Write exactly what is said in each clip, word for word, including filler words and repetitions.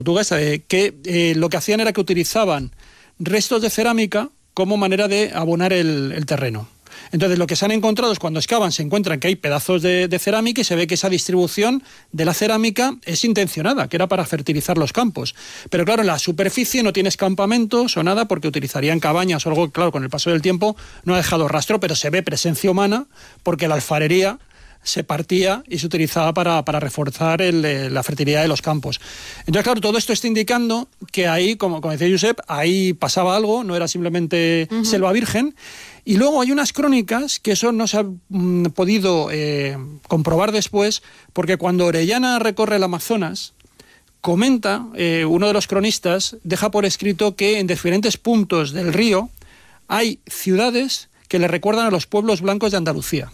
portuguesa, eh, que eh, lo que hacían era que utilizaban restos de cerámica como manera de abonar el, el terreno. Entonces, lo que se han encontrado es cuando excavan, se encuentran que hay pedazos de, de cerámica y se ve que esa distribución de la cerámica es intencionada, que era para fertilizar los campos. Pero claro, en la superficie no tienes campamentos o nada porque utilizarían cabañas o algo que, claro, con el paso del tiempo no ha dejado rastro, pero se ve presencia humana porque la alfarería se partía y se utilizaba para, para reforzar el, la fertilidad de los campos. Entonces, claro, todo esto está indicando que ahí, como, como decía Josep, ahí pasaba algo, no era simplemente uh-huh. selva virgen. Y luego hay unas crónicas que eso no se ha mm, podido eh, comprobar después, porque cuando Orellana recorre el Amazonas, comenta, eh, uno de los cronistas deja por escrito que en diferentes puntos del río hay ciudades que le recuerdan a los pueblos blancos de Andalucía.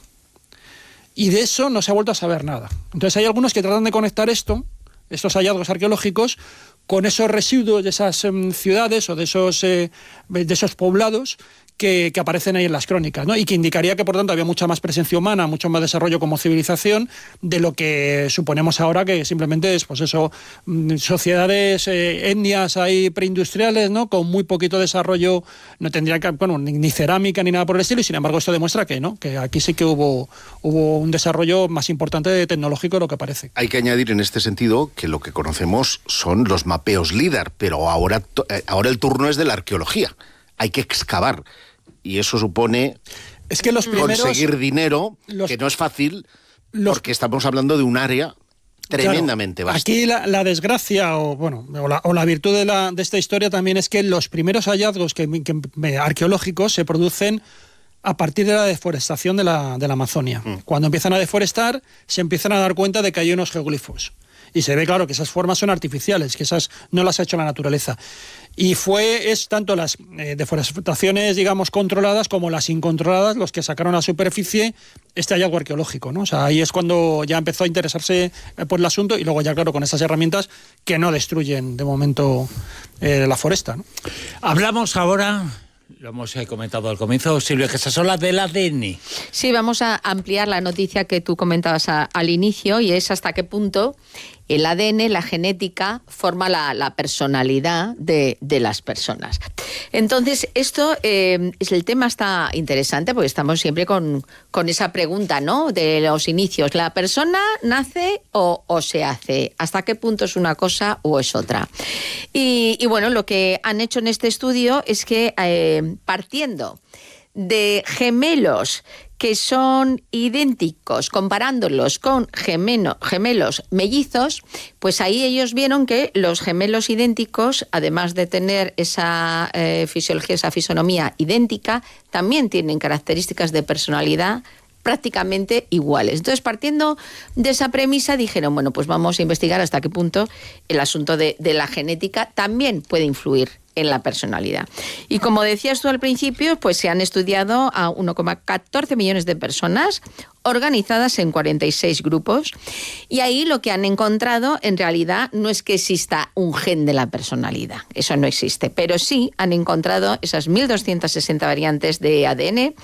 Y de eso no se ha vuelto a saber nada. Entonces hay algunos que tratan de conectar esto, estos hallazgos arqueológicos, con esos residuos de esas um, ciudades o de esos, eh, de esos poblados que, que aparecen ahí en las crónicas, ¿no? Y que indicaría que, por tanto, había mucha más presencia humana, mucho más desarrollo como civilización de lo que suponemos ahora, que simplemente es, pues eso, sociedades, eh, etnias ahí preindustriales, ¿no? Con muy poquito desarrollo, no tendría que, bueno, ni, ni cerámica ni nada por el estilo, y sin embargo esto demuestra que no, que aquí sí que hubo, hubo un desarrollo más importante de tecnológico de lo que parece. Hay que añadir en este sentido que lo que conocemos son los mapeos LIDAR, pero ahora, ahora el turno es de la arqueología. Hay que excavar. Y eso supone es que los primeros, conseguir dinero, los, que no es fácil, los, porque estamos hablando de un área tremendamente claro, vasta. Aquí la, la desgracia o bueno o la, o la virtud de, la, de esta historia también es que los primeros hallazgos que, que, arqueológicos se producen a partir de la deforestación de la, de la Amazonia. Mm. Cuando empiezan a deforestar, se empiezan a dar cuenta de que hay unos geoglifos. Y se ve, claro, que esas formas son artificiales, que esas no las ha hecho la naturaleza. Y fue, es tanto las eh, deforestaciones, digamos, controladas como las incontroladas los que sacaron a la superficie este hallazgo arqueológico, ¿no? O sea, ahí es cuando ya empezó a interesarse eh, por el asunto y luego ya, claro, con esas herramientas que no destruyen de momento eh, la foresta, ¿no? Hablamos ahora... Lo hemos comentado al comienzo, Silvia Casasola, del A D N. Sí, vamos a ampliar la noticia que tú comentabas a, al inicio, y es hasta qué punto el A D N, la genética, forma la, la personalidad de, de las personas. Entonces, esto, eh, es, el tema está interesante porque estamos siempre con, con esa pregunta, ¿no?, de los inicios. ¿La persona nace o, o se hace? ¿Hasta qué punto es una cosa o es otra? Y, y bueno, lo que han hecho en este estudio es que, eh, partiendo de gemelos que son idénticos, comparándolos con gemeno, gemelos mellizos, pues ahí ellos vieron que los gemelos idénticos, además de tener esa eh, fisiología, esa fisonomía idéntica, también tienen características de personalidad prácticamente iguales. Entonces, partiendo de esa premisa, dijeron, bueno, pues vamos a investigar hasta qué punto el asunto de, de la genética también puede influir en la personalidad. Y como decías tú al principio, pues se han estudiado a uno coma catorce millones de personas organizadas en cuarenta y seis grupos, y ahí lo que han encontrado en realidad no es que exista un gen de la personalidad, eso no existe, pero sí han encontrado esas mil doscientas sesenta variantes de A D N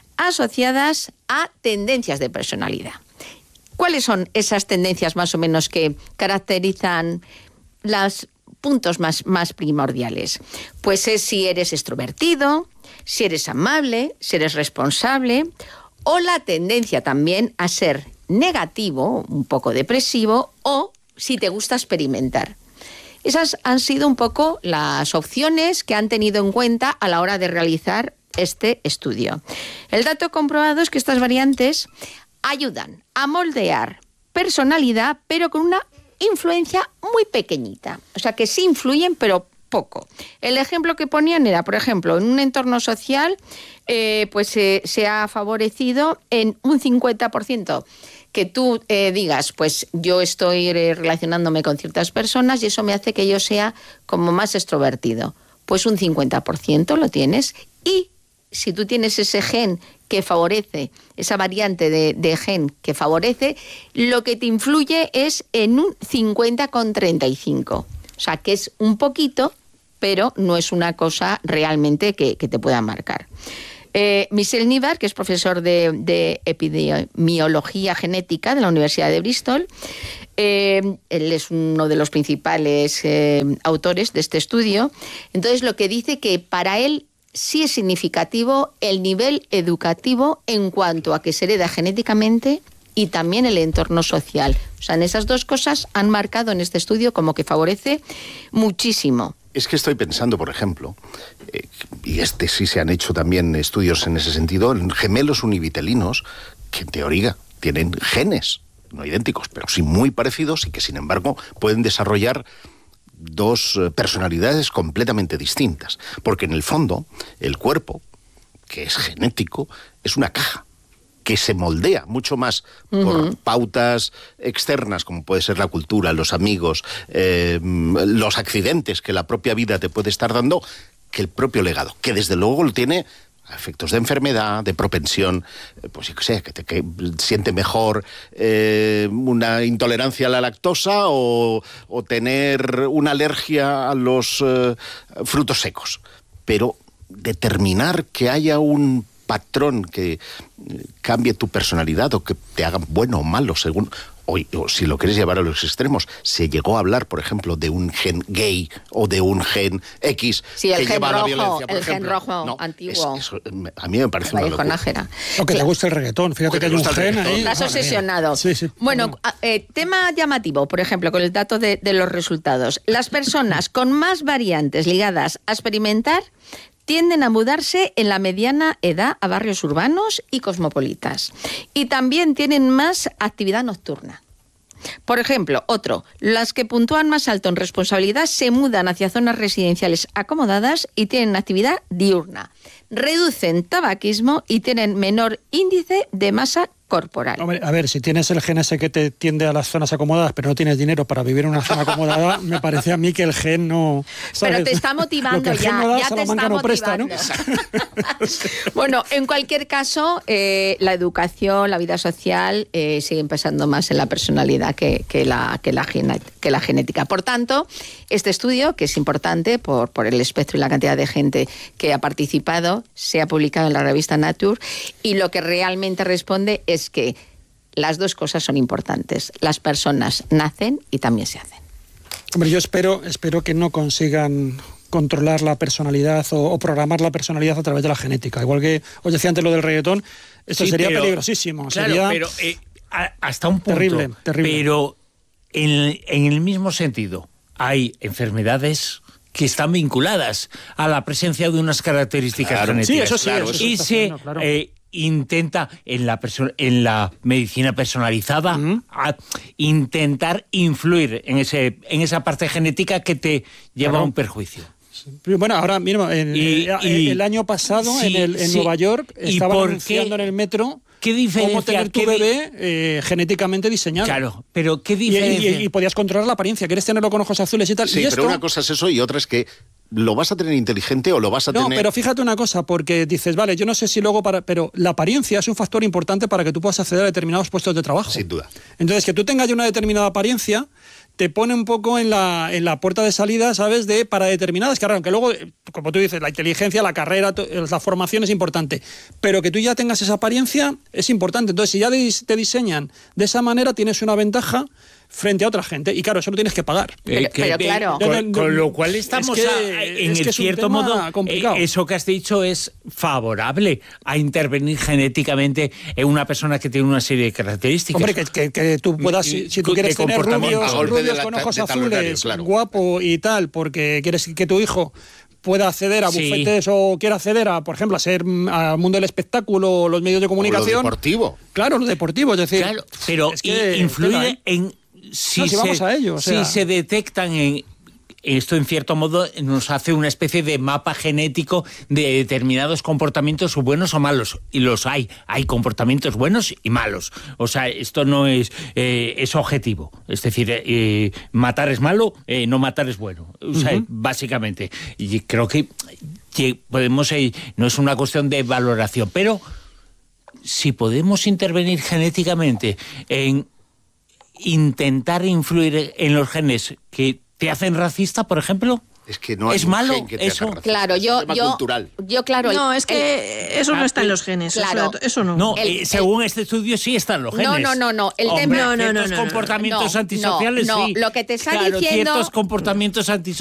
asociadas a tendencias de personalidad. ¿Cuáles son esas tendencias más o menos que caracterizan las puntos más, más primordiales? Pues es si eres extrovertido, si eres amable, si eres responsable, o la tendencia también a ser negativo, un poco depresivo, o si te gusta experimentar. Esas han sido un poco las opciones que han tenido en cuenta a la hora de realizar este estudio. El dato comprobado es que estas variantes ayudan a moldear personalidad, pero con una influencia muy pequeñita. O sea, que sí influyen, pero poco. El ejemplo que ponían era, por ejemplo, en un entorno social, eh, pues eh, se ha favorecido en un cincuenta por ciento que tú eh, digas, pues yo estoy eh, relacionándome con ciertas personas y eso me hace que yo sea como más extrovertido. Pues un cincuenta por ciento lo tienes, y si tú tienes ese gen que favorece, esa variante de, de gen que favorece, lo que te influye es en un cincuenta coma treinta y cinco. O sea, que es un poquito, pero no es una cosa realmente que, que te pueda marcar. Eh, Michel Nivar, que es profesor de, de epidemiología genética de la Universidad de Bristol, Eh, él es uno de los principales eh, autores de este estudio. Entonces, lo que dice que para él sí es significativo el nivel educativo en cuanto a que se hereda genéticamente y también el entorno social. O sea, en esas dos cosas han marcado en este estudio como que favorece muchísimo. Es que estoy pensando, por ejemplo, eh, y este sí se han hecho también estudios en ese sentido, en gemelos univitelinos que en teoría tienen genes, no idénticos, pero sí muy parecidos y que sin embargo pueden desarrollar dos personalidades completamente distintas. Porque en el fondo, el cuerpo, que es genético, es una caja que se moldea mucho más uh-huh. por pautas externas, como puede ser la cultura, los amigos, eh, los accidentes que la propia vida te puede estar dando, que el propio legado, que desde luego lo tiene a efectos de enfermedad, de propensión, pues yo qué sé, que te que siente mejor eh, una intolerancia a la lactosa o, o tener una alergia a los eh, frutos secos. Pero determinar que haya un patrón que cambie tu personalidad o que te haga bueno o malo según... O, o si lo quieres llevar a los extremos, se llegó a hablar, por ejemplo, de un gen gay o de un gen X sí, que el gen lleva rojo, a la violencia, por el ejemplo. gen rojo no, antiguo. Es, eso, a mí me parece una locura. O que te gusta el reggaetón, fíjate que hay un gen ahí. Estás obsesionado. Sí, sí. Bueno, eh, tema llamativo, por ejemplo, con el dato de, de los resultados. Las personas con más variantes ligadas a experimentar tienden a mudarse en la mediana edad a barrios urbanos y cosmopolitas. Y también tienen más actividad nocturna. Por ejemplo, otro, las que puntúan más alto en responsabilidad se mudan hacia zonas residenciales acomodadas y tienen actividad diurna. Reducen tabaquismo y tienen menor índice de masa corporal. Hombre, a ver, si tienes el gen ese que te tiende a las zonas acomodadas, pero no tienes dinero para vivir en una zona acomodada, me parece a mí que el gen no... ¿sabes? Pero te está motivando Lo que el ya, gen no da, ya te Salamanca está no motivando. presta, ¿no? Bueno, en cualquier caso, eh, la educación, la vida social, eh, siguen pesando más en la personalidad que, que, la, que, la gene, que la genética. Por tanto, este estudio, que es importante por, por el espectro y la cantidad de gente que ha participado, se ha publicado en la revista Nature, y lo que realmente responde es que las dos cosas son importantes. Las personas nacen y también se hacen. Hombre, yo espero, espero que no consigan controlar la personalidad o, o programar la personalidad a través de la genética. Igual que os decía antes lo del reggaetón, esto sí, sería pero, peligrosísimo. Claro, sería pero eh, hasta un punto. Terrible, terrible. Pero en, en el mismo sentido, hay enfermedades que están vinculadas a la presencia de unas características claro, genéticas. Sí, eso sí. Claro, eso y está se haciendo, claro. eh, intenta en la, perso- en la medicina personalizada Uh-huh. a intentar influir en, ese, en esa parte genética que te lleva Claro. a un perjuicio. Bueno, ahora mismo, en, Y- eh, y- el año pasado sí, en, el, en sí. Nueva York ¿Y estaban por anunciando qué? en el metro ¿Qué diferencia? cómo tener tu ¿Qué di- bebé eh, genéticamente diseñado. Claro, pero ¿qué Y, y- diferencia? y podías controlar la apariencia. ¿Quieres tenerlo con ojos azules y tal? Sí, y pero esto, una cosa es eso y otra es que lo vas a tener inteligente o lo vas a No, tener... pero fíjate una cosa, porque dices, vale, yo no sé si luego para... Pero la apariencia es un factor importante para que tú puedas acceder a determinados puestos de trabajo. Sin duda. Entonces, que tú tengas ya una determinada apariencia te pone un poco en la, en la puerta de salida, ¿sabes?, de para determinadas carreras. Aunque luego, como tú dices, la inteligencia, la carrera, la formación es importante. Pero que tú ya tengas esa apariencia es importante. Entonces, si ya te diseñan de esa manera, tienes una ventaja frente a otra gente. Y claro, eso lo tienes que pagar. Pero- pero que- claro. Con, con lo cual estamos Es que- a- en es que el es un cierto tema modo, complicado. eh, eso que has dicho es favorable a intervenir genéticamente en una persona que tiene una serie de características. Hombre, que, que, que tú puedas, si, si tú De quieres tener comportamiento. rubios, A golpe de rubios la- con de ojos talonario, azules, claro. guapo y tal, porque quieres que tu hijo pueda acceder a Sí. bufetes o quiera acceder a, por ejemplo, a ser mm, al mundo del espectáculo o los medios de o lo comunicación. deportivo. Claro, lo deportivo, es decir, Claro, pero es que, i- influye tela, ¿eh? en si, No, si se, vamos a ello, o sea. si se detectan en esto, en cierto modo nos hace una especie de mapa genético de determinados comportamientos buenos o malos, y los hay, hay comportamientos buenos y malos. O sea, esto no es eh, es objetivo, es decir, eh, matar es malo, eh, no matar es bueno, o sea, Uh-huh. básicamente. Y creo que, que podemos, eh, no es una cuestión de valoración, pero si podemos intervenir genéticamente en intentar influir en los genes que te hacen racista, por ejemplo. Es que no hay es un malo gen que te haga eso. racista, Claro, es un yo, tema yo, cultural. yo, claro. No, el- es que eso no Ah, está en el- los genes. claro. Eso, eso no. No, El- eh, el- según este estudio sí están los genes. No, no, no, no, el Hombre, tema- No, no, no, ciertos no, no. comportamientos No, antisociales no, sí. lo que te está Claro, diciendo- ciertos comportamientos antisociales